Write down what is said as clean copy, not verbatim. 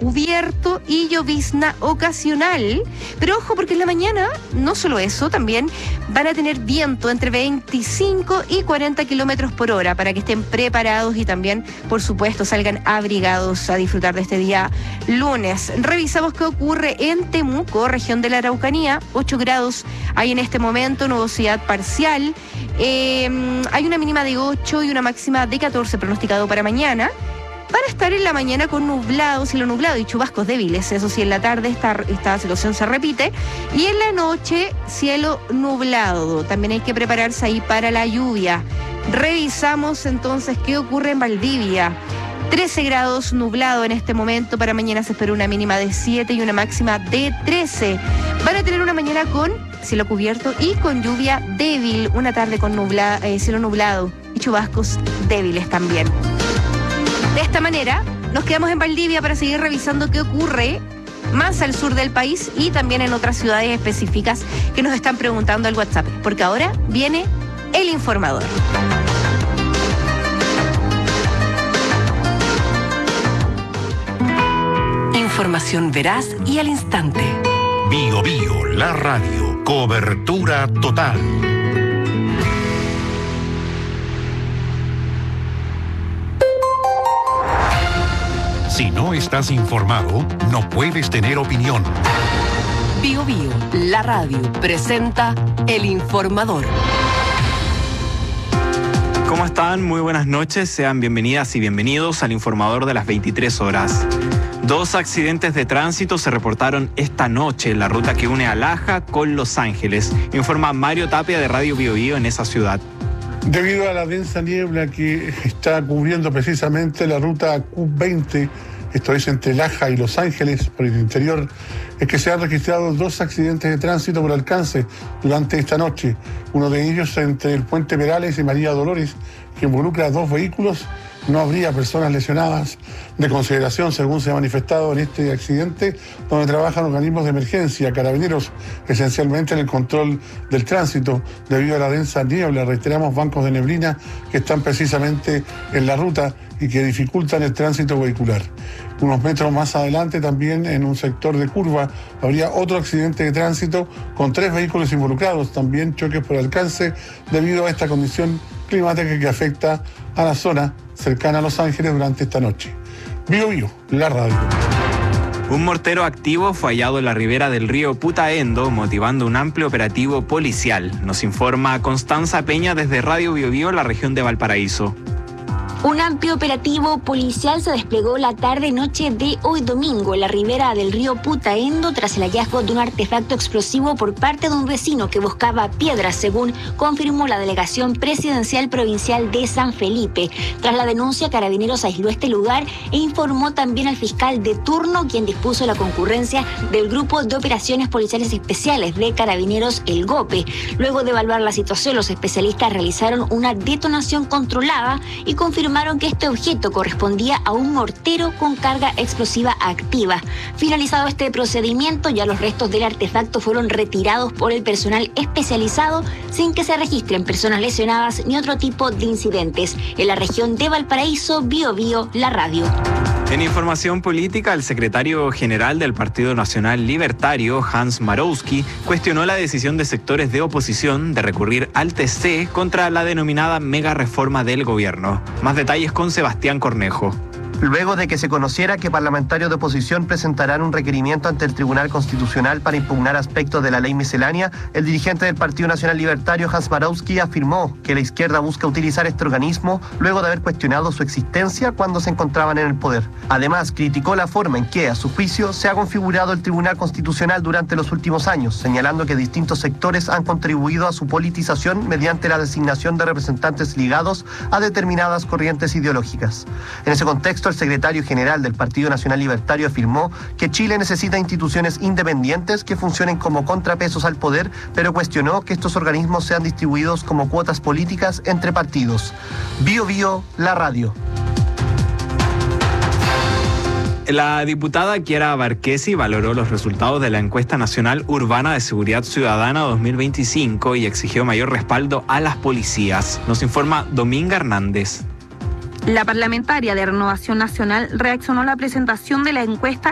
cubierto y llovizna ocasional. Pero ojo, porque en la mañana, no solo eso, también van a tener viento entre 25 y 40 kilómetros por hora para que estén preparados y también, por supuesto, salgan abrigados a disfrutar de este día lunes. Revisamos qué ocurre en Temuco, región de la Araucanía. 8 grados hay en este momento, nubosidad parcial. Hay una mínima de 8 y una máxima de 14 pronosticado para mañana. Van a estar en la mañana con nublado, cielo nublado y chubascos débiles. Eso sí, en la tarde esta situación se repite. Y en la noche, cielo nublado. También hay que prepararse ahí para la lluvia. Revisamos entonces qué ocurre en Valdivia. 13 grados nublado en este momento. Para mañana se espera una mínima de 7 y una máxima de 13. Van a tener una mañana con cielo cubierto y con lluvia débil. Una tarde con cielo nublado y chubascos débiles también. De esta manera, nos quedamos en Valdivia para seguir revisando qué ocurre más al sur del país y también en otras ciudades específicas que nos están preguntando al WhatsApp, porque ahora viene el informador. Información veraz y al instante. Bio Bio, la radio, cobertura total. Si no estás informado, no puedes tener opinión. Bio Bio, la radio, presenta El Informador. ¿Cómo están? Muy buenas noches. Sean bienvenidas y bienvenidos al Informador de las 23 horas. 2 accidentes de tránsito se reportaron esta noche en la ruta que une a Laja con Los Ángeles, informa Mario Tapia de Radio Bio Bio en esa ciudad. Debido a la densa niebla que está cubriendo precisamente la ruta Q20, esto es entre Laja y Los Ángeles, por el interior, es que se han registrado 2 accidentes de tránsito por alcance durante esta noche. Uno de ellos entre el Puente Perales y María Dolores, que involucra a 2 vehículos. No habría personas lesionadas de consideración, según se ha manifestado en este accidente, donde trabajan organismos de emergencia, carabineros, esencialmente en el control del tránsito. Debido a la densa niebla, reiteramos, bancos de neblina que están precisamente en la ruta y que dificultan el tránsito vehicular. Unos metros más adelante, también en un sector de curva, habría otro accidente de tránsito con 3 vehículos involucrados, también choques por alcance, debido a esta condición climática que afecta a la zona cercana a Los Ángeles durante esta noche. Bio Bio, la radio. Un mortero activo fue hallado en la ribera del río Putaendo, motivando un amplio operativo policial. Nos informa Constanza Peña desde Radio Bio Bio, la región de Valparaíso. Un amplio operativo policial se desplegó la tarde-noche de hoy domingo en la ribera del río Putaendo tras el hallazgo de un artefacto explosivo por parte de un vecino que buscaba piedras, según confirmó la Delegación Presidencial Provincial de San Felipe. Tras la denuncia, Carabineros aisló este lugar e informó también al fiscal de turno, quien dispuso la concurrencia del Grupo de Operaciones Policiales Especiales de Carabineros, el GOPE. Luego de evaluar la situación, los especialistas realizaron una detonación controlada y confirmaron que este objeto correspondía a un mortero con carga explosiva activa. Finalizado este procedimiento, ya los restos del artefacto fueron retirados por el personal especializado sin que se registren personas lesionadas ni otro tipo de incidentes. En la región de Valparaíso, Bio Bio, la radio. En información política, el secretario general del Partido Nacional Libertario, Hans Marowski, cuestionó la decisión de sectores de oposición de recurrir al TC contra la denominada mega reforma del gobierno. Más detalles con Sebastián Cornejo. Luego de que se conociera que parlamentarios de oposición presentarán un requerimiento ante el Tribunal Constitucional para impugnar aspectos de la ley miscelánea, el dirigente del Partido Nacional Libertario, Hans Marowski, afirmó que la izquierda busca utilizar este organismo luego de haber cuestionado su existencia cuando se encontraban en el poder. Además, criticó la forma en que, a su juicio, se ha configurado el Tribunal Constitucional durante los últimos años, señalando que distintos sectores han contribuido a su politización mediante la designación de representantes ligados a determinadas corrientes ideológicas. En ese contexto, el secretario general del Partido Nacional Libertario afirmó que Chile necesita instituciones independientes que funcionen como contrapesos al poder, pero cuestionó que estos organismos sean distribuidos como cuotas políticas entre partidos. Bio Bio, la radio. La diputada Kiara Barquesi valoró los resultados de la encuesta nacional urbana de seguridad ciudadana 2025 y exigió mayor respaldo a las policías. Nos informa Dominga Hernández. La parlamentaria de Renovación Nacional reaccionó a la presentación de la encuesta